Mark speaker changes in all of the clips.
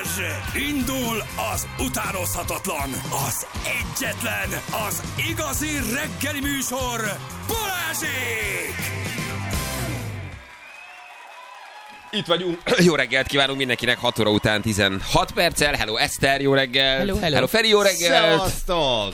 Speaker 1: Indul az utánozhatatlan, az egyetlen, az igazi reggeli műsor, Balázsék!
Speaker 2: Itt vagyunk. Jó reggelt kívánunk mindenkinek, 6 óra után 16 perccel. Hello Eszter, jó reggelt.
Speaker 3: Hello.
Speaker 2: Feri, jó reggelt.
Speaker 4: Szevasztok!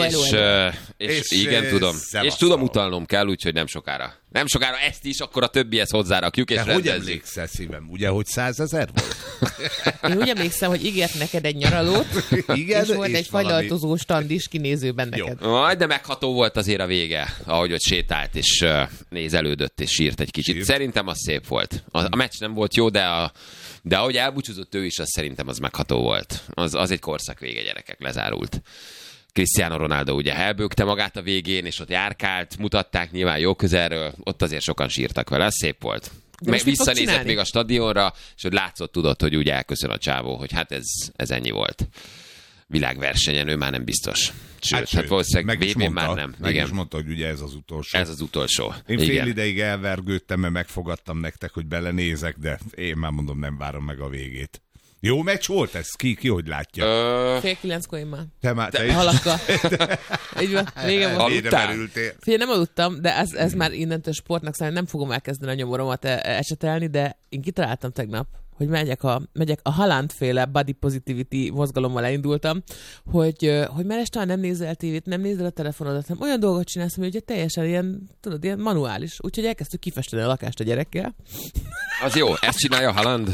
Speaker 2: És igen, tudom. És tudom, utalnom kell, úgyhogy nem sokára. Nem sokára ezt is, akkor a többihez hozzárakjuk, és
Speaker 4: de
Speaker 2: rendezzük.
Speaker 4: hogy emlékszel szívem? Ugye, hogy 100 000 volt?
Speaker 3: Én úgy emlékszem, hogy ígért neked egy nyaralót,
Speaker 4: Igen,
Speaker 3: és volt egy fagylaltozó stand is kinézőben neked.
Speaker 2: Majd, de megható volt azért a vége, ahogy ott sétált, és nézelődött, és sírt egy kicsit. Szerintem az szép volt. A meccs nem volt jó, de ahogy elbúcsúzott ő is, az szerintem az megható volt. Az egy korszak vége, gyerekek, lezárult. Cristiano Ronaldo ugye elbökte magát a végén, és ott járkált, mutatták nyilván jó közelről, ott azért sokan sírtak vele, ez szép volt. Meg visszanézett még a stadionra, és hogy látszott, tudott, hogy úgy elköszön a csávó, hogy hát ez ennyi volt. Világversenyen ő már nem biztos. Sőt, valószínűleg VB már nem.
Speaker 4: Meg is mondta, hogy ugye ez az utolsó.
Speaker 2: Ez az utolsó.
Speaker 4: Én fél ideig elvergődtem, mert megfogadtam nektek, hogy belenézek, de én már mondom, nem várom meg a végét. Jó meccs volt ez? Ki hogy látja?
Speaker 3: 8:30 én már.
Speaker 4: Te is?
Speaker 3: Halakkal. Így van, régen volt.
Speaker 4: Figyelj,
Speaker 3: nem aludtam, de ez már innentől sportnak számít, nem fogom elkezdeni a nyomoromat ecsetelni, de én kitaláltam tegnap, hogy megyek a Haaland-féle body positivity mozgalommal elindultam, hogy már este nem nézel tévét, nem nézel a telefonodat, hanem olyan dolgot csinálsz, hogy ugye teljesen ilyen, tudod, ilyen manuális. Úgyhogy elkezdtük kifesteni a lakást a gyerekkel.
Speaker 2: Az jó, ezt csinálja Haaland.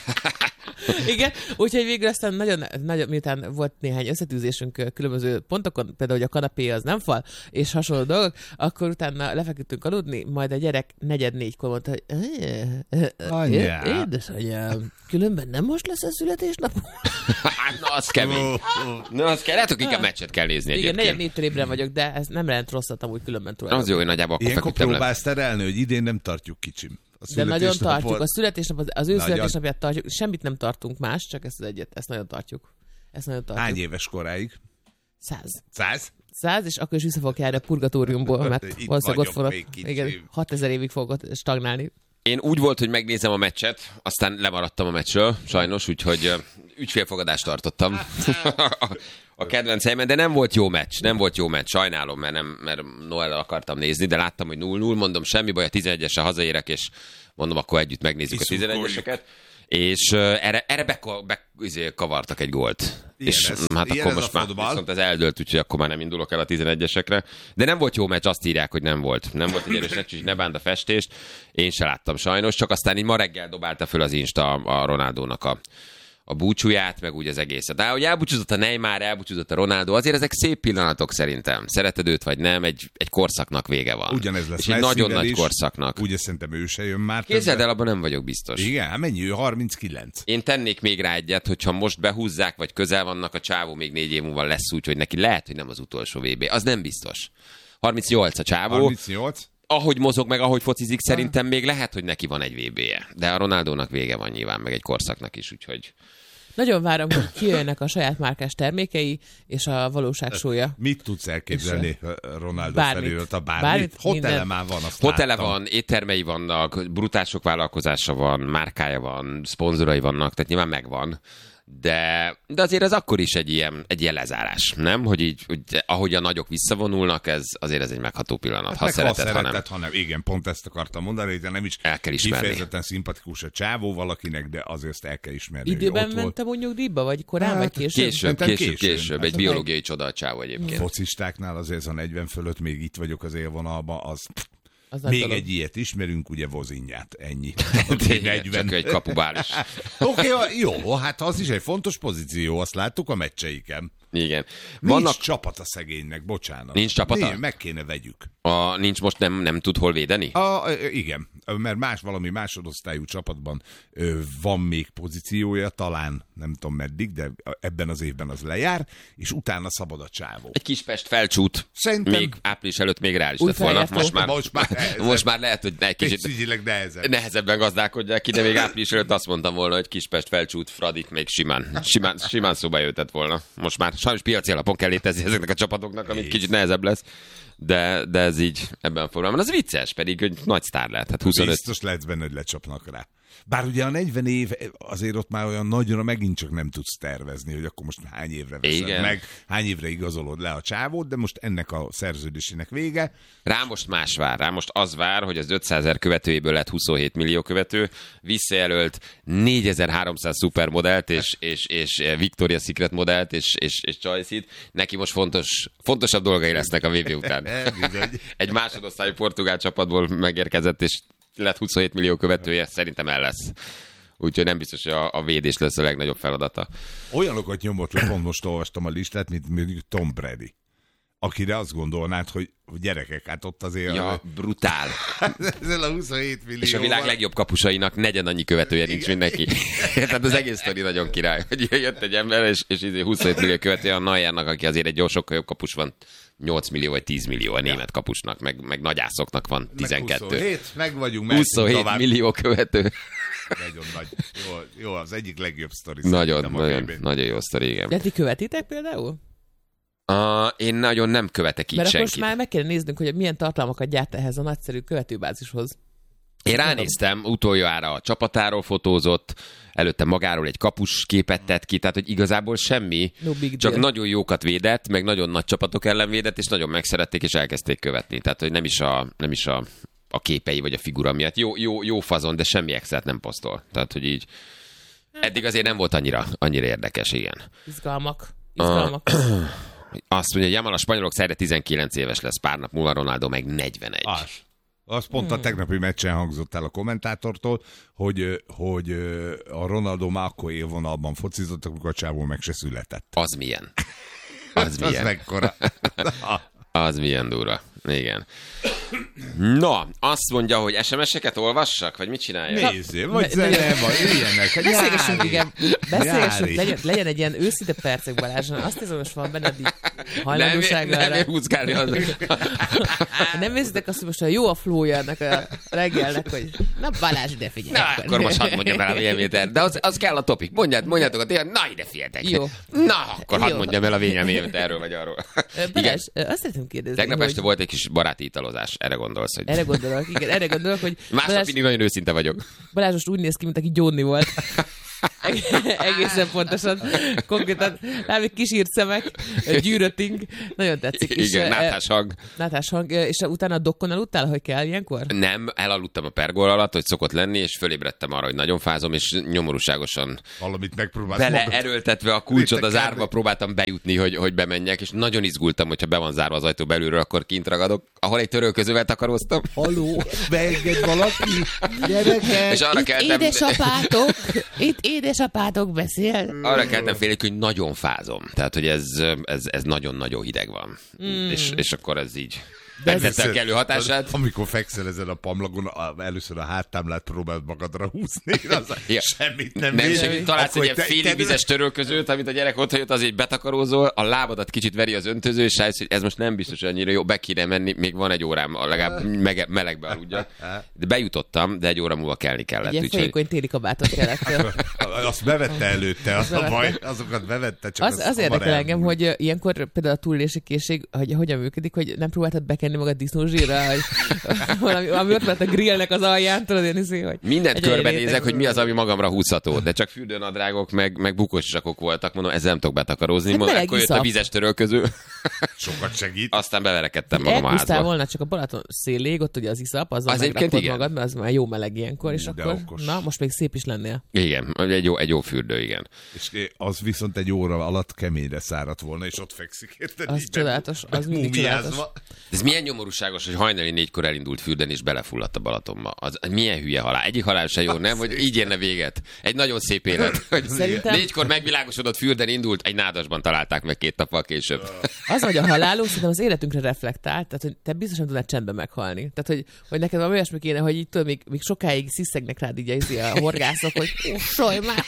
Speaker 3: Igen, úgyhogy végül aztán nagyon, miután volt néhány összetűzésünk különböző pontokon, például, hogy a kanapé az nem fal, és hasonló dolgok, akkor utána lefeküdtünk aludni, majd a gyerek 3:45-kor mondta, hogy édesanyám, különben nem most lesz a születésnapom?
Speaker 2: Na, az kemény. Látok, inkább meccset kell nézni egyébként.
Speaker 3: Igen, 4-4-től ébren vagyok, de ez nem lehet rosszat amúgy különben tulajdonképpen.
Speaker 2: Az jó, hogy nagyjából akkor
Speaker 4: ilyenkor
Speaker 2: feküdtem le.
Speaker 4: próbálsz terelni, hogy idén nem tartjuk kicsim.
Speaker 3: De nagyon tartjuk. A születésnap, az ő születésnapját tartjuk. Semmit nem tartunk más, csak ezt az egyet. Ezt nagyon tartjuk.
Speaker 4: Hány éves koráig?
Speaker 3: 100.
Speaker 4: 100?
Speaker 3: És akkor is vissza fogok járni a purgatóriumból, mert valószínűleg ott fogok. Igen, 6000 évig fogok stagnálni.
Speaker 2: Én úgy volt, hogy megnézem a meccset, aztán lemaradtam a meccsről, sajnos, úgyhogy ügyfélfogadást tartottam a kedvenc helyemen, de nem volt jó meccs, sajnálom, mert Noellel akartam nézni, de láttam, hogy 0-0, mondom, semmi baj, a 11-esre hazaérek, és mondom, akkor együtt megnézzük a 11-eseket. És erre kavartak egy gólt. És hát akkor most már viszont ez eldőlt, úgyhogy akkor már nem indulok el a 11-esekre. De nem volt jó meccs, azt írják, hogy nem volt. Nem volt egy erős meccs, úgyhogy ne bánt a festést. Én se láttam sajnos, csak aztán így ma reggel dobálta föl az Insta a Ronaldónak a búcsúját, meg úgy az egészet. De hogy elbúcsúzott a Neymar, elbúcsúzott a Ronaldo, azért ezek szép pillanatok szerintem. Szereted őt vagy nem, egy korszaknak vége van.
Speaker 4: Ugyanez lesz.
Speaker 2: És egy nagyon nagy korszaknak.
Speaker 4: Ugye szerintem ő se jön már.
Speaker 2: Képzeld el, abban nem vagyok biztos.
Speaker 4: Igen, mennyi ő? 39.
Speaker 2: Én tennék még rá egyet, hogyha most behúzzák, vagy közel vannak, a csávó még 4 év múlva lesz úgy, hogy neki lehet, hogy nem az utolsó VB. Az nem biztos. 38 a csávó.
Speaker 4: 38?
Speaker 2: Ahogy mozog, meg ahogy focizik, szerintem még lehet, hogy neki van egy VB-je. De a Ronaldónak vége van nyilván, meg egy korszaknak is, úgyhogy...
Speaker 3: Nagyon várom, hogy kijönnek a saját márkás termékei, és a valóság súlya.
Speaker 4: Mit tudsz elképzelni Ronaldo felől? Bármit? Hotele már van, azt
Speaker 2: Hotele
Speaker 4: láttam.
Speaker 2: van, éttermei vannak, brutál sok vállalkozása van, márkája van, szponzorai vannak, tehát nyilván megvan. De azért ez akkor is egy ilyen lezárás, nem? Hogy így, ahogy a nagyok visszavonulnak, ez egy megható pillanat.
Speaker 4: Hát
Speaker 2: ha szereted,
Speaker 4: ha nem. Igen, pont ezt akartam mondani, hogy nem is
Speaker 2: el kell ismerni.
Speaker 4: Kifejezetten szimpatikus a csávó valakinek, de azért ezt el kell ismerni.
Speaker 3: Időben mentem úgy nyugdíjba, vagy korán, vagy később?
Speaker 2: Később. Egy biológiai csoda a csávó egyébként.
Speaker 4: Focistáknál azért a 40 fölött még itt vagyok az élvonalban, az még dolog. Egy ilyet ismerünk, ugye Vozinját, ennyi.
Speaker 2: 40. Csak egy kapubális.
Speaker 4: Oké, jó, hát az is egy fontos pozíció, azt láttuk a meccseiken.
Speaker 2: Igen.
Speaker 4: Nincs csapata szegénynek, bocsánat.
Speaker 2: Nincs csapata?
Speaker 4: Meg kéne vegyük.
Speaker 2: Nincs most nem tud hol védeni?
Speaker 4: Igen, mert valami másodosztályú csapatban van még pozíciója, talán nem tudom meddig, de ebben az évben az lejár, és utána szabad a csávó.
Speaker 2: Egy Kispest felcsút. Szerintem... Még április előtt még reális lett volna. Most már lehet, hogy egy kicsit nehezebben gazdálkodják ki, de még április előtt azt mondtam volna, hogy Kispest felcsút, Fradit még simán szóba jöhetett volna. Most már sajnos piaci alapon kell létezni ezeknek a csapatoknak, amik kicsit nehezebb lesz. de ez így ebben a formában. Az vicces, pedig hogy nagy sztár lehet. Hát 25.
Speaker 4: Biztos lehetsz benne, hogy lecsapnak rá. Bár ugye a 40 év azért ott már olyan nagyra megint csak nem tudsz tervezni, hogy akkor most hány évre veszed meg, hány évre igazolod le a csávót, de most ennek a szerződésének vége.
Speaker 2: Rá most más vár. Rá most az vár, hogy az 500 000 követőjéből lett 27 millió követő, visszajelölt 4300 szupermodellt és Victoria's Secret modellt és Choice-it. Neki most fontosabb dolgai lesznek a VB után. Egy másodosztályú portugál csapatból megérkezett, és lett 27 millió követője, szerintem el lesz. Úgyhogy nem biztos, hogy a védés lesz a legnagyobb feladata.
Speaker 4: Olyanokat nyomott le, pont most olvastam a listát, mint mondjuk Tom Brady, akire azt gondolnád, hogy gyerekek, hát ott azért...
Speaker 2: Ja, brutál.
Speaker 4: Ezzel a 27 millió.
Speaker 2: És a világ legjobb kapusainak negyed annyi követője nincs, mint neki. Tehát az egész sztori nagyon király. Hogy jött egy ember, és 27 millió követője a Neuernak, aki azért egy sokkal jobb kapus van. 8 millió vagy 10 millió a német kapusnak, meg nagyászoknak van 12.
Speaker 4: 27, meg vagyunk.
Speaker 2: 27 millió követő.
Speaker 4: Nagyon nagy. Jó, az egyik legjobb sztori.
Speaker 2: Nagyon jó sztori, igen.
Speaker 3: De ti követitek például?
Speaker 2: Én nagyon nem követek így
Speaker 3: mert
Speaker 2: senkit.
Speaker 3: Mert most már meg kéne néznünk, hogy milyen tartalmakat gyárt ehhez a nagyszerű követőbázishoz.
Speaker 2: Én ránéztem, utoljára a csapatáról fotózott, előtte magáról egy kapus képet tett ki, tehát hogy igazából semmi, csak nagyon jókat védett, meg nagyon nagy csapatok ellen védett, és nagyon megszerették, és elkezdték követni. Tehát, hogy nem is a képei vagy a figura miatt. Jó fazon, de semmi extrát nem posztol. Tehát, hogy így eddig azért nem volt annyira érdekes, igen.
Speaker 3: Izgalmak.
Speaker 2: Azt mondja, hogy Yamal a spanyolok szerre 19 éves lesz, pár nap múlva Ronaldo meg 41.
Speaker 4: Az pont a tegnapi meccsen hangzott el a kommentátortól, hogy a Ronaldo már akkor élvonalban focizott, amikor a csávó meg se született.
Speaker 2: Az milyen? Az
Speaker 4: mekkora?
Speaker 2: Az milyen durva. Igen. Na, azt mondja, hogy SMS-eket olvassak, vagy mit csinálja?
Speaker 4: Nézzél, vagy zene, vagy ilyenek.
Speaker 3: Beszélgessünk, igen. Legyen egy ilyen őszinte percek, Balázs. Azt hiszem, most van benned hajlandósága.
Speaker 2: Nem húzgálni az.
Speaker 3: Nem érzitek azt, hogy most jó a flója ennek a reggelnek, hogy na Balázs, ide figyelj.
Speaker 2: Na, akkor most hadd mondjam el a véleményét, de az kell a topik. Mondjátok a tél, na ide figyeltek.
Speaker 3: Jó.
Speaker 2: Na, akkor hadd mondjam el a véleményét erről vagy arról.
Speaker 3: Balázs, azt szeretném kérdezni,
Speaker 2: tegnap este volt egy kis baráti italozás. Erre gondolsz, hogy...
Speaker 3: Erre gondolok, hogy...
Speaker 2: Másnap mindig nagyon őszinte vagyok.
Speaker 3: Balázs most úgy néz ki, mint aki gyónni volt. Egészen pontosan. Konkrétan rám egy kisírt szemek, gyűrötting. Nagyon tetszik.
Speaker 2: Igen, náthás hang.
Speaker 3: És utána a dokkon aludtál, hogy kell ilyenkor?
Speaker 2: Nem, elaludtam a pergol alatt, hogy szokott lenni, és fölébredtem arra, hogy nagyon fázom, és nyomorúságosan
Speaker 4: valamit megpróbálsz
Speaker 2: erőltetve a kulcsot az árba próbáltam bejutni, hogy bemenjek, és nagyon izgultam, hogyha be van zárva az ajtó belülről, akkor kint ragadok, ahol egy törölközővel takaróztam.
Speaker 4: Haló, beenged valaki, gyerekek.
Speaker 2: És arra keltem...
Speaker 3: Itt édesapátok beszél.
Speaker 2: Arra keltem félek, hogy nagyon fázom. Tehát, hogy ez nagyon-nagyon hideg van. És akkor ez így... Megtette a kellő hatását.
Speaker 4: Amikor fekszel ezen a pamlagon, először a háttámlát próbáld magadra húzni, semmit nem
Speaker 2: semmit. Találsz egy ilyen félig vizes törölközőt, amit a gyerek ott jött, azért betakarózol, a lábadat kicsit veri az öntöző, és rájössz, hogy ez most nem biztos, hogy annyira jó, be kéne menni, még van egy órám, legalább melegbe aludjak. De bejutottam, de egy óra múlva kelni kellett.
Speaker 3: Egy folyékony téli kabátot kellett.
Speaker 4: Azt bevette előtte, az a baj, azokat bevette, csak
Speaker 3: az érdekel engem, hogy ilyenkor például a túlélési készség, hogy hogyan működik, hogy nem próbáltad bekenni magad disznózsírra, hogy valami ott lett a grillnek az alján, tudod én hiszi, hogy...
Speaker 2: Mindent körbenézek, hogy mi az, ami magamra húzható, de csak fürdőnadrágok, meg bukós zsakok voltak, mondom, ezzel nem tudok betakarózni,
Speaker 3: hát
Speaker 2: akkor jött a vizes törölköző.
Speaker 4: Sokat segít.
Speaker 2: Aztán beverekedtem magam a házba.
Speaker 3: volna csak a Balaton szélig, ott ugye az iszap, azzal megrakod magad, mert az már jó meleg ilyenkor, és akkor, okos. Na, most még szép is lennél.
Speaker 2: Igen, egy jó fürdő, igen.
Speaker 4: És az viszont egy óra alatt keményre száradt volna, és ott fekszik. Érted?
Speaker 3: Az csodálatos, az mindig csodálatos.
Speaker 2: Ez milyen nyomorúságos, hogy hajnali 4-kor elindult fürdeni, és belefulladt a Balatonba. Az milyen hülye halál. Egyik halál se jó, nem? Hogy így érne véget. Egy nagyon szép élet. Szerintem... 4-kor megvilágosodott fürdeni indult, egy nádasban találták meg 2 nappal később.
Speaker 3: Az, hogy a halálunk szerintem az életünkre reflektál, tehát hogy te biztosan tudnád csendben meghalni. Tehát, hogy neked valami olyasmi kéne, hogy így tudod, még sokáig sziszegnek rád így a horgászok, hogy ussolj már,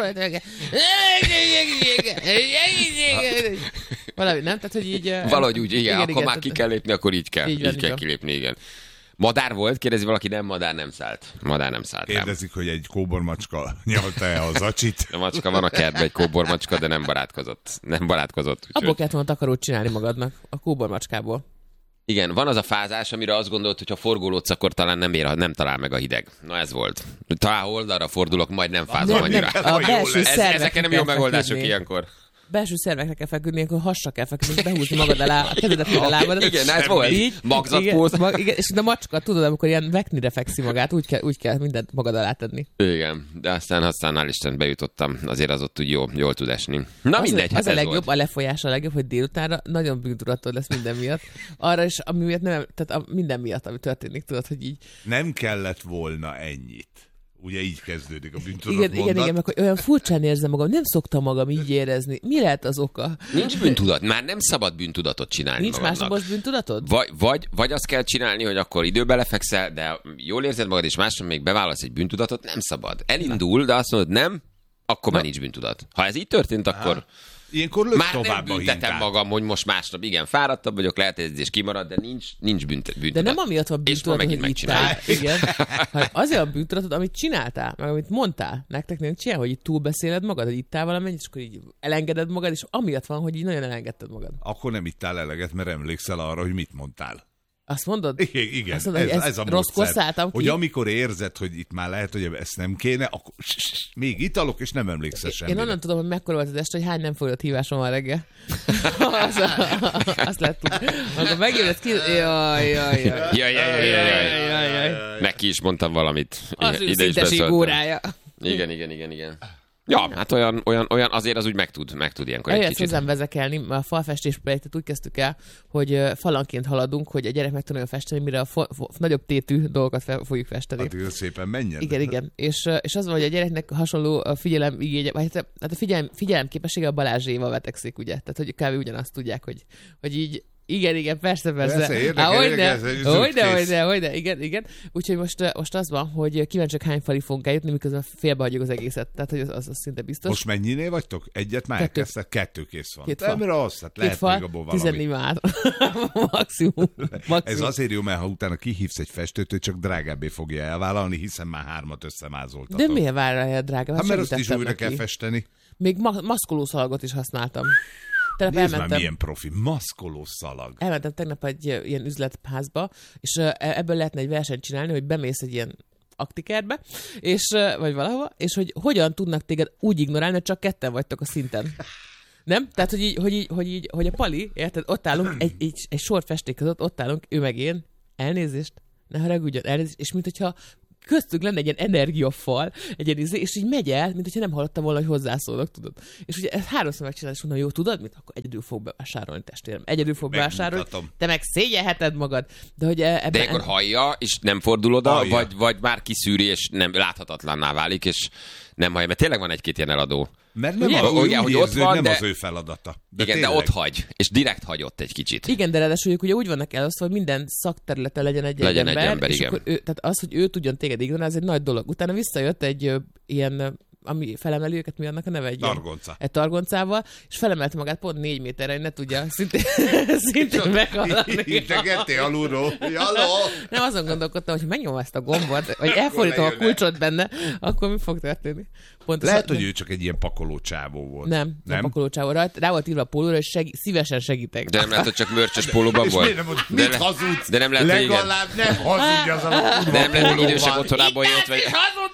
Speaker 3: valami, nem? Tehát, hogy így...
Speaker 2: Valahogy úgy, igen, akkor már ki kell lépni, akkor így kell. Így kell kilépni, igen. Madár volt? Kérdezi valaki, nem, madár nem szállt.
Speaker 4: Kérdezik, hogy egy kóbormacska nyalta-e a zacsit.
Speaker 2: A macska van a kertben, egy kóbormacska, de nem barátkozott.
Speaker 3: Abból kellett volna takarót csinálni magadnak, a kóbormacskából.
Speaker 2: Igen, van az a fázás, amire azt gondolt, hogy ha forgolódsz, akkor talán nem talál meg a hideg. Na ez volt. Talán oldalra fordulok, majd nem fázom annyira.
Speaker 3: A belső
Speaker 2: Ezeken nem jó megoldások ilyenkor.
Speaker 3: Belső szervekre kell feküdni, akkor hasra kell feküdni, behúzni magad alá, a kezedet meg a lábadat.
Speaker 2: Igen, ez volt.
Speaker 3: Így,
Speaker 2: magzatpóz.
Speaker 3: Igen, és a macska, tudod, amikor ilyen veknire fekszi magát, úgy kell mindent magad alá tenni.
Speaker 2: Igen, de aztán hál' Isten bejutottam, azért az ott úgy jól tud esni. Na mindegy,
Speaker 3: az a legjobb,
Speaker 2: volt.
Speaker 3: a lefolyás a legjobb, hogy délutánra nagyon bűntudatod lesz minden miatt. Arra is, ami miatt nem, tehát minden miatt, ami történik, tudod, hogy így.
Speaker 4: Nem kellett volna ennyit. Ugye így kezdődik a bűntudat
Speaker 3: Igen, mert olyan furcsán érzem magam, nem szoktam magam így érezni. Mi lehet az oka?
Speaker 2: Nincs bűntudat, már nem szabad bűntudatot csinálni
Speaker 3: Nincs
Speaker 2: magadnak.
Speaker 3: másnapos bűntudatod?
Speaker 2: Vagy azt kell csinálni, hogy akkor időbe lefekszel, de jól érzed magad, és másnap még beválasz egy bűntudatot, nem szabad. Elindul, de azt mondod nem, akkor már nincs bűntudat. Ha ez így történt, akkor...
Speaker 4: Ilyenkor lőtt
Speaker 2: már
Speaker 4: tovább
Speaker 2: nem
Speaker 4: a
Speaker 2: büntetem
Speaker 4: hintát.
Speaker 2: magam, hogy most másnap igen, fáradtabb vagyok, lehet, hogy ez kimarad, de nincs bűntudat.
Speaker 3: De nem amiatt van bűntudatod, hogy ittál. Igen. Hanem azért van bűntudatod, amit csináltál, meg amit mondtál. Nektek nem csinál, hogy így túlbeszéled magad, hogy ittál valamennyit, és akkor így elengeded magad, és amiatt van, hogy így nagyon elengedted magad.
Speaker 4: Akkor nem ittál eleget, mert emlékszel arra, hogy mit mondtál.
Speaker 3: Azt mondod?
Speaker 4: Igen,
Speaker 3: azt mondod,
Speaker 4: ez a
Speaker 3: rossz kosszáltam ki.
Speaker 4: hogy amikor érzed, hogy itt már lehet, hogy ezt nem kéne, akkor még italok, és nem emlékszel semmire.
Speaker 3: Én onnan tudom, hogy mekkora volt az este, hogy hány nem fogadott hívásom van reggel. Azt lehet tudni. Akkor megébredsz ki... Jaj.
Speaker 2: Neki is mondtam valamit.
Speaker 3: Az ő
Speaker 2: Ide is
Speaker 3: szinteség
Speaker 2: beszóltam.
Speaker 3: órája.
Speaker 2: Igen. Ja, hát olyan azért az úgy meg tud ilyenkor egy
Speaker 3: Eljössz
Speaker 2: kicsit.
Speaker 3: hozzám vezekelni, a falfestés projektet úgy kezdtük el, hogy falanként haladunk, hogy a gyerek megtanulja festeni, mire a nagyobb tétű dolgokat fogjuk festeni.
Speaker 4: Addig szépen menjen.
Speaker 3: Igen. És az van, hogy a gyereknek hasonló a figyelem igénye, vagy hát a figyelem képessége a Balázséval vetekszik, ugye? Tehát, hogy kb. Ugyanazt tudják, hogy így igen, persze. Hogyne, igen. Úgyhogy most az van, hogy kíváncsiak hány falig fogunk eljutni, miközben félbehagyjuk az egészet. Tehát, hogy az szinte biztos.
Speaker 4: Most mennyinél vagytok? Egyet már elkezdtek? 2 kész van.
Speaker 3: 2 fal.
Speaker 4: Nem rossz, hát lehet még abból valami.
Speaker 3: 14 már. Maximum.
Speaker 4: Ez azért jó, mert ha utána kihívsz egy festőt, ő csak drágábbé fogja elvállalni, hiszen már 3-at összemázoltatok.
Speaker 3: De miért várja drága?
Speaker 4: Hát mert azt is újra kell festeni.
Speaker 3: Még maszkolószalagot is használtam.
Speaker 4: Nézd már, milyen profi, maszkoló szalag.
Speaker 3: Elmentem tegnap egy ilyen üzletházba, és ebből lehetne egy versenyt csinálni, hogy bemész egy ilyen aktikerbe, és, vagy valahova, és hogy hogyan tudnak téged úgy ignorálni, hogy csak ketten vagytok a szinten. Nem? Tehát, hogy a Pali, érted, ott állunk, egy sor festék között, ott állunk, ő meg én, elnézést, ne haragudjon, elnézést, és mint hogyha köztük lenne egy ilyen energiafal, egy ilyen és így megy el, mint hogyha nem hallottam volna, hogy hozzászólok, tudod. És ugye ezt 3-szor megcsinálni, és mondom, jó, tudod mit? Akkor egyedül fog bevásárolni, testvérem. Egyedül fog bevásárolni. Te meg szégyelheted magad. De hogy
Speaker 2: De akkor hallja, és nem fordul oda, vagy már kiszűri, és nem láthatatlanná válik, és nem hallja, mert tényleg van egy-két ilyen eladó.
Speaker 4: Mert nem, hogy ott van, nem az ő feladata.
Speaker 2: Igen, de ott hagy, és direkt hagyott egy kicsit.
Speaker 3: Igen, de ráadásul ők ugye úgy vannak elosztva, hogy minden szakterületen legyen egy ember, és
Speaker 2: igen.
Speaker 3: akkor tehát az, hogy ő tudjon téged ignorálni, ez egy nagy dolog. Utána visszajött egy ilyen, ami felemeli őket, mi annak a neve? Egy targoncával, és felemelte magát pont 4 méterre, hogy ne tudja szintén meghallani.
Speaker 4: Integettél alulról. Jaló!
Speaker 3: Nem, azon gondolkodtam, hogy megnyomom ezt a gombot, vagy elfordítom a kulcsot benne, akkor mi fog történni?
Speaker 4: Lehet, hogy ő csak egy ilyen pakoló csávó volt.
Speaker 3: Nem pakoló csávó. Rá volt írva a pólóra, hogy szívesen segítek.
Speaker 2: De nem lehet, hogy csak mörcsös pólóban volt.
Speaker 4: Mit hazudsz?
Speaker 2: De nem lehet, hogy
Speaker 4: legalább nem hazudj az a
Speaker 2: de nem lehet, hogy idősebb otthonából jött, vagy...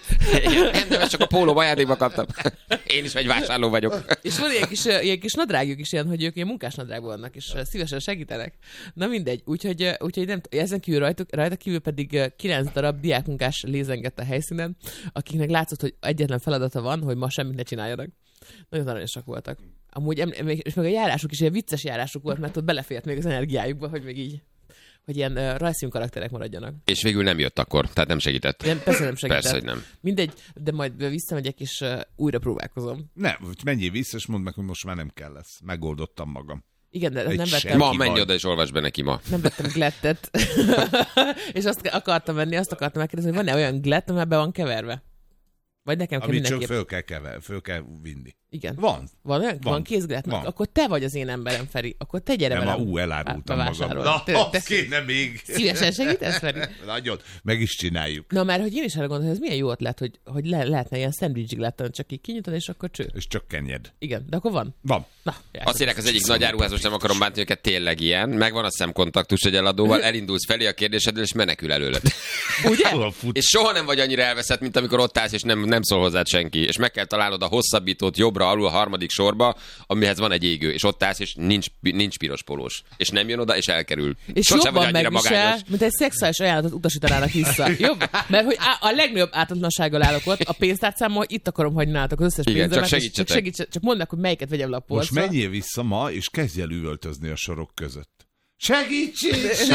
Speaker 2: Nem, csak a pólóba ajándékba kaptam. Én is egy vásárló vagyok.
Speaker 3: És van ilyen kis nadrágjuk is ilyen, hogy ők ilyen munkásnadrágban vannak, és szívesen segítenek. Na mindegy. Úgyhogy nem, ezen kívül rajta kívül pedig 9 darab diákmunkás lézengett a helyszínen, akiknek látszott, hogy egyetlen feladata van, hogy ma semmit ne csináljanak. Nagyon aranyosak voltak. Amúgy, és meg a járásuk is ilyen vicces járásuk volt, mert ott belefért még az energiájukba, hogy még így, hogy ilyen rajzfilm karakterek maradjanak. És
Speaker 2: végül nem jött akkor, tehát nem segített.
Speaker 3: Persze nem segített.
Speaker 2: Persze, hogy nem.
Speaker 3: Mindegy, de majd visszamegyek, és újra próbálkozom.
Speaker 4: Nem, menjél vissza, és mondd meg, hogy most már nem kell lesz. Megoldottam magam.
Speaker 3: Igen, de nem vettem.
Speaker 2: Ma menj oda, és olvasd be neki ma.
Speaker 3: Nem vettem glettet. És azt akartam megkérdezni, hogy van-e olyan glett, amiben be van keverve? Vagy nekem kell
Speaker 4: amit
Speaker 3: mindenképp.
Speaker 4: csak föl kell vinni.
Speaker 3: Igen.
Speaker 4: Van
Speaker 3: kézgrát?
Speaker 4: Van.
Speaker 3: Akkor te vagy az én emberem, Feri. Akkor te gyere velem.
Speaker 4: Elárultam magam. Na, azt kéne még.
Speaker 3: Szívesen segítesz, Feri?
Speaker 4: Nagyon. Meg is csináljuk.
Speaker 3: Na, mert hogy én is arra gondolom, hogy ez milyen jó ötlet, hogy lehetne ilyen szendvicsig látni, csak így kinyitod, és akkor cső.
Speaker 4: És csak kenyed.
Speaker 3: Igen, de akkor van.
Speaker 4: Van.
Speaker 3: Na,
Speaker 2: azt írják az egyik nagy áruház, most nem akarom bántani őket, tényleg ilyen. Megvan a szemkontaktus egy eladóval, elindulsz felé a kérdésedről, és menekül előled.
Speaker 3: Ugye?
Speaker 2: És soha nem vagy annyira elveszett, mint amikor ott állsz, és nem szól hozzád senki. És meg kell találnod a hosszabbítót jobbra alul a harmadik sorba, amihez van egy égő, és ott állsz, és nincs piros polós. És nem jön oda, és elkerül.
Speaker 3: És sosem jobban megvisel, mint egy szexuális ajánlatot utasítanának vissza. Jobb? Mert hogy a legnagyobb ártatlansággal állok ott, a pénztárcámmal, hogy itt akarom hagyni nálatok az összes pénzemet. Csak mondd meg, hogy melyiket vegyem le a polcra.
Speaker 4: Most menjél vissza ma, és kezdj el üvöltözni a sorok között. Segítség!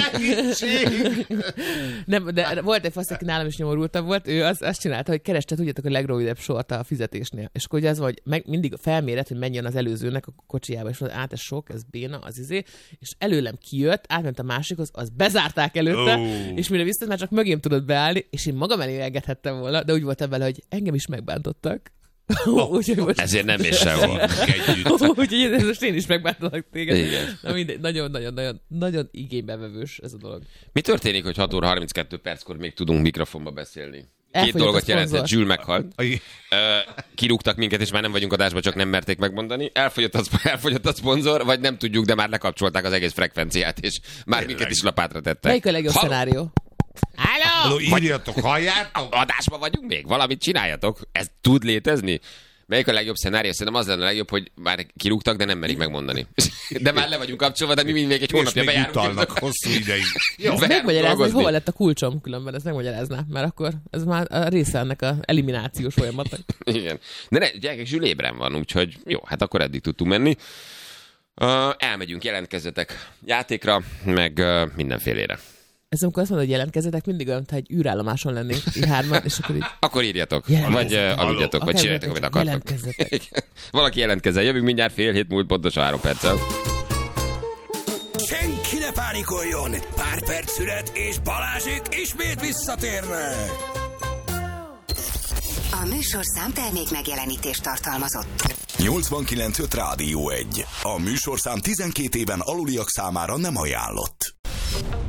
Speaker 3: Nem, de volt egy fasz, aki nálam is nyomorultabb volt, ő azt csinálta, hogy kereste, tudjátok, a legrövidebb sort a fizetésnél. És akkor ugye az vagy mindig felméret, hogy menjen az előzőnek a kocsijába, és mondta, ez sok, ez béna, az és előlem kijött, átment a másikhoz, az bezárták előtte, és mire vissza, már csak mögém tudott beállni, és én magam elé engedhettem volna, de úgy voltam vele, hogy engem is megbántottak.
Speaker 2: Most... Ezért nem is sehol.
Speaker 3: Úgyhogy most én is megbántalak téged.
Speaker 2: Igen.
Speaker 3: Na mindegy, nagyon igénybevevős ez a dolog.
Speaker 2: Mi történik, hogy 6 óra 32 perckor még tudunk mikrofonba beszélni? Két dolgot jelentett, Jules meghalt. Kirúgtak minket, és már nem vagyunk adásban, csak nem merték megmondani. Elfogyott a szponzor, vagy nem tudjuk, de már lekapcsolták az egész frekvenciát, és már minket is lapátra tettek.
Speaker 3: Melyik a legjobb szenárió?
Speaker 4: Halló, írjatok, halljátok?
Speaker 2: Adásban vagyunk még? Valamit csináljatok? Ez tud létezni? Melyik a legjobb szenárió? Szerintem az lenne a legjobb, hogy már kirúgtak, de nem merik megmondani. De már le vagyunk kapcsolva, de mi még egy hónapja bejárunk.
Speaker 4: Hosszú ideig.
Speaker 3: Megmagyarázni, hogy hova lett a kulcsom különben, ezt megmagyarázná, mert akkor ez már a része ennek a eliminációs folyamatnak.
Speaker 2: Igen. De ne, gyerekek, Zsül ébren van, úgyhogy jó, hát akkor eddig tudtunk menni. Elmegyünk, jelentkezzetek játékra, meg mindenfélére.
Speaker 3: Ez amikor azt mondod, hogy jelentkezzetek, mindig olyan, hogy egy űrállomáson lennénk, így hárman, és akkor így...
Speaker 2: Akkor írjatok, vagy aludjatok, vagy csináljatok, amit akartok.
Speaker 3: Jelentkezzetek.
Speaker 2: Valaki jelentkezzen, jövünk mindjárt 6:30 múlt pontosan 3 perccel.
Speaker 1: Senki ne pánikoljon! Pár perc szület, és Balázsék ismét visszatérnek!
Speaker 5: A műsorszám termék megjelenítést tartalmazott.
Speaker 1: 89.5 Rádió 1. A műsorszám 12 éven aluliak számára nem ajánlott.